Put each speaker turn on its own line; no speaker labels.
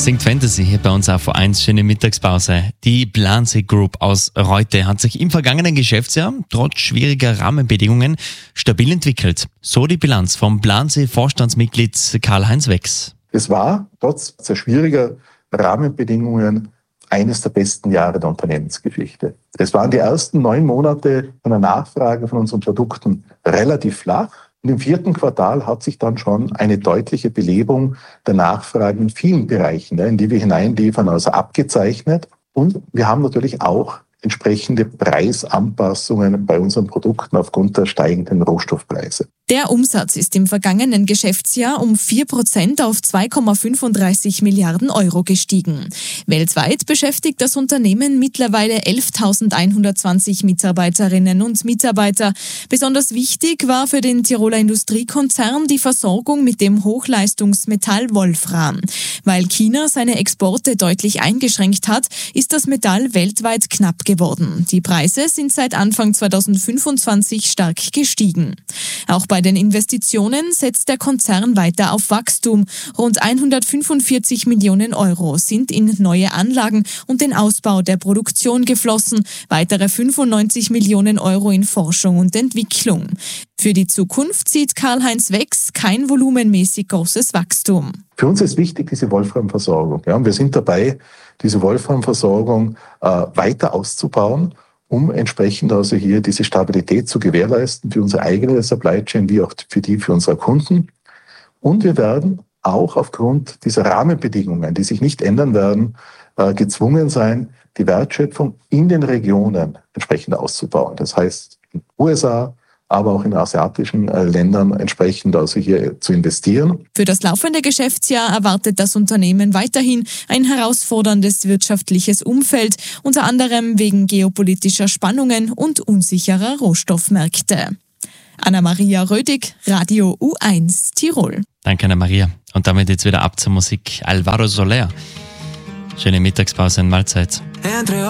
Singt Fantasy hier bei uns auf V1. Schöne Mittagspause. Die Blansee Group aus Reute hat sich im vergangenen Geschäftsjahr trotz schwieriger Rahmenbedingungen stabil entwickelt. So die Bilanz vom Blansee-Vorstandsmitglied Karl-Heinz Wex.
Es war trotz sehr schwieriger Rahmenbedingungen eines der besten Jahre der Unternehmensgeschichte. Es waren die ersten 9 Monate von der Nachfrage von unseren Produkten relativ flach. Und im 4. Quartal hat sich dann schon eine deutliche Belebung der Nachfrage in vielen Bereichen, in die wir hineinliefern, also abgezeichnet. Und wir haben natürlich auch entsprechende Preisanpassungen bei unseren Produkten aufgrund der steigenden Rohstoffpreise.
Der Umsatz ist im vergangenen Geschäftsjahr um 4% auf 2,35 Milliarden Euro gestiegen. Weltweit beschäftigt das Unternehmen mittlerweile 11.120 Mitarbeiterinnen und Mitarbeiter. Besonders wichtig war für den Tiroler Industriekonzern die Versorgung mit dem Hochleistungsmetall Wolfram. Weil China seine Exporte deutlich eingeschränkt hat, ist das Metall weltweit knapp geworden. Die Preise sind seit Anfang 2025 stark gestiegen. Auch bei den Investitionen setzt der Konzern weiter auf Wachstum. Rund 145 Millionen Euro sind in neue Anlagen und den Ausbau der Produktion geflossen, weitere 95 Millionen Euro in Forschung und Entwicklung. Für die Zukunft sieht Karl-Heinz Wex kein volumenmäßig großes Wachstum.
Für uns ist wichtig diese Wolframversorgung. Ja, und wir sind dabei, diese Wolframversorgung weiter auszubauen, um entsprechend also hier diese Stabilität zu gewährleisten für unsere eigene Supply Chain wie auch für die für unsere Kunden. Und wir werden auch aufgrund dieser Rahmenbedingungen, die sich nicht ändern werden, gezwungen sein, die Wertschöpfung in den Regionen entsprechend auszubauen. Das heißt, in den USA, aber auch in asiatischen Ländern entsprechend also hier zu investieren.
Für das laufende Geschäftsjahr erwartet das Unternehmen weiterhin ein herausforderndes wirtschaftliches Umfeld, unter anderem wegen geopolitischer Spannungen und unsicherer Rohstoffmärkte. Anna-Maria Rödig, Radio U1 Tirol.
Danke, Anna-Maria. Und damit jetzt wieder ab zur Musik. Alvaro Soler. Schöne Mittagspause und Mahlzeit.